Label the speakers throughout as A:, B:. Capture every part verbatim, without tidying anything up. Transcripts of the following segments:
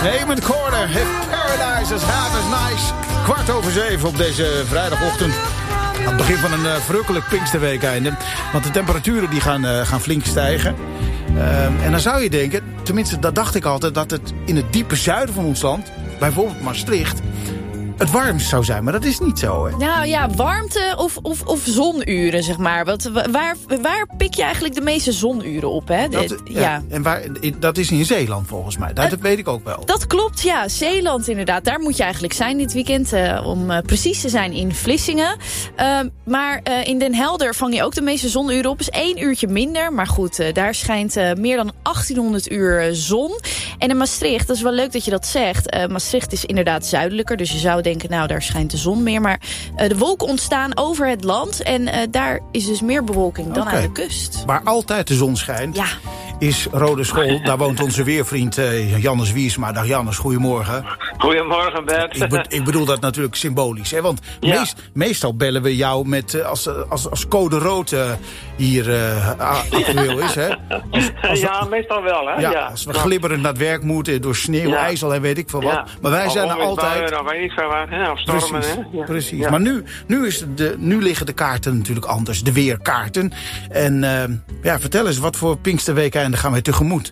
A: Damon Corder, If Paradise is Half as Nice. Kwart over zeven op deze vrijdagochtend. Aan het begin van een uh, verrukkelijk Pinksterweekeinde. Want de temperaturen die gaan, uh, gaan flink stijgen. Uh, en dan zou je denken, tenminste dat dacht ik altijd, dat het in het diepe zuiden van ons land, bijvoorbeeld Maastricht, het warmst zou zijn, maar dat is niet zo, hè?
B: Nou ja, warmte of, of, of zonuren, zeg maar. Wat, waar, waar pik je eigenlijk de meeste zonuren op, hè?
A: Dat,
B: de,
A: ja,
B: ja.
A: En waar, dat is in Zeeland, volgens mij. Dat, dat weet ik ook wel.
B: Dat klopt, ja. Zeeland, inderdaad. Daar moet je eigenlijk zijn dit weekend, uh, om uh, precies te zijn in Vlissingen. Uh, maar uh, in Den Helder vang je ook de meeste zonuren op. Is één uurtje minder, maar goed, uh, daar schijnt uh, meer dan achttienhonderd uur zon. En in Maastricht, dat is wel leuk dat je dat zegt. Uh, Maastricht is inderdaad zuidelijker, dus je zou denken, nou, daar schijnt de zon meer. Maar uh, de wolken ontstaan over het land. En uh, daar is dus meer bewolking dan okay. aan de kust.
A: Waar altijd de zon schijnt, ja, is Rode School. Daar woont onze weervriend uh, Jannes Wiersma. Dag Jannes, goedemorgen.
C: Goedemorgen, Bert.
A: Ik, be- ik bedoel dat natuurlijk symbolisch. Hè? Want ja. meest, meestal bellen we jou met, uh, als, als, als code rood uh, hier uh, actueel is. Hè? Als, als,
C: ja, meestal wel. Hè?
A: Ja,
C: ja.
A: Als we glibberend naar het werk moeten door sneeuw, ja. ijzel en weet ik veel wat. Ja. Maar wij
C: of
A: zijn er altijd.
C: Buien, of weet ik veel wat, hè? Of stormen.
A: Precies,
C: hè? Ja.
A: precies.
C: Ja.
A: Maar nu, nu, is de, nu liggen de kaarten natuurlijk anders. De weerkaarten. En uh, ja, vertel eens, wat voor Pinksterweekeinde gaan wij tegemoet?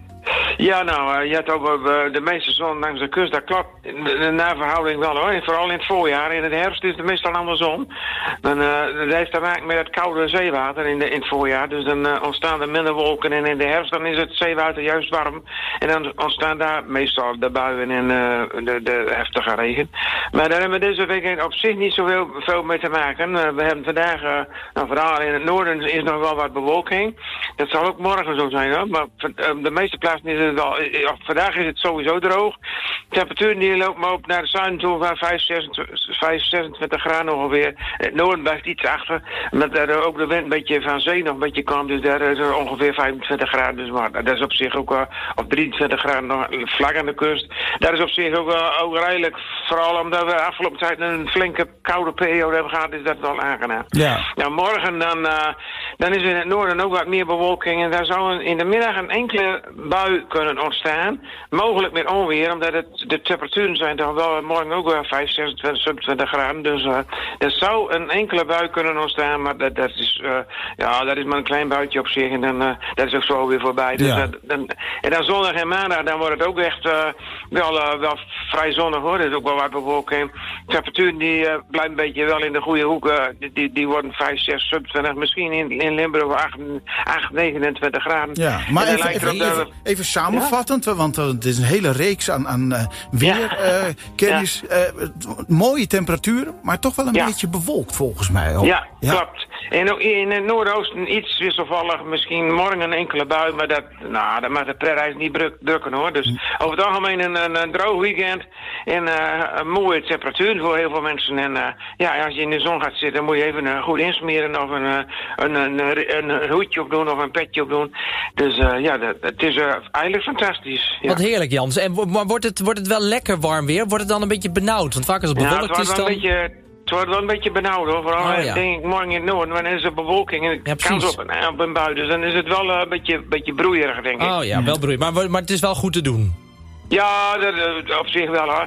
C: Ja, nou, uh, je hebt ook uh, de meeste zon langs de kust, dat klopt. Naar verhouding wel hoor. En vooral in het voorjaar. In het herfst is het meestal andersom. Dan, uh, dat heeft te maken met het koude zeewater in, de, in het voorjaar. Dus dan uh, ontstaan er minder wolken. En in de herfst dan is het zeewater juist warm. En dan ontstaan daar meestal de buien en uh, de, de heftige regen. Maar daar hebben we deze week op zich niet zoveel veel mee te maken. Uh, we hebben vandaag, uh, nou, vooral in het noorden is nog wel wat bewolking. Dat zal ook morgen zo zijn hoor. Maar uh, de meeste plaatsen is het wel, vandaag is het sowieso droog. De temperatuur die loopt maar op naar de zuiden toe van vijf, zesentwintig graden ongeveer. Het noorden blijft iets achter. Omdat er ook de wind een beetje van zee nog een beetje kwam. Dus daar is er ongeveer vijfentwintig graden. Dus maar dat is op zich ook wel, of drieëntwintig graden nog vlak aan de kust. Dat is op zich ook wel ook redelijk. Vooral omdat we afgelopen tijd een flinke koude periode hebben gehad. Is dat wel aangenaam.
A: Ja.
C: Nou, morgen dan, uh, dan is er in het noorden ook wat meer bewolking. En daar zou in de middag een enkele bui kunnen ontstaan. Mogelijk met onweer, omdat het, de temperaturen zijn dan wel morgen ook wel vijf, zesentwintig, zevenentwintig graden. Dus uh, er zou een enkele bui kunnen ontstaan, maar dat, dat, is, uh, ja, dat is maar een klein buitje op zich. En dan uh, dat is ook zo weer voorbij. Dus,
A: ja.
C: uh, dan, en dan zondag en maandag, dan wordt het ook echt uh, wel, uh, wel vrij zonnig hoor. Er is ook wel wat bewolking. De temperaturen die uh, blijven een beetje wel in de goede hoek. Uh, die, die, die worden vijf, zes, zevenentwintig. Misschien in, in Limburg acht, negenentwintig graden.
A: Ja, maar even, even,
C: de,
A: even, even samenvattend, ja? Want uh, het is een hele reeks aan, aan uh, weerkennis. Ja. Uh, uh, mooie temperaturen, maar toch wel een ja. beetje bewolkt volgens mij. Hoor.
C: Ja, ja, klopt. En ook in het noordoosten iets wisselvallig. Misschien morgen een enkele bui, maar dat, nou, dat mag de pretreis niet druk, drukken hoor. Dus hm. over het algemeen een, een, een droog weekend en uh, een mooie temperatuur voor heel veel mensen. En uh, ja, als je in de zon gaat zitten, moet je even uh, goed insmeren of een, uh, een, een, een, een hoedje op doen of een petje op doen. Dus uh, ja, dat, het is uh, eigenlijk fantastisch. Ja.
D: Wat heerlijk, Jans. En maar wordt het, wordt het wel lekker warm weer? Wordt het dan een beetje benauwd? Want vaak als het bewolkt
C: ja,
D: is dan...
C: Een beetje, het wordt wel een beetje benauwd hoor. Vooral oh, ja. denk ik morgen in het noorden. Want dan is er bewolking en
D: ja,
C: kans op een, op een bui. Dus dan is het wel uh, een beetje, beetje broeierig denk ik.
D: Oh ja, wel broeierig. Maar, maar het is wel goed te doen.
C: Ja, dat, op zich wel hoor.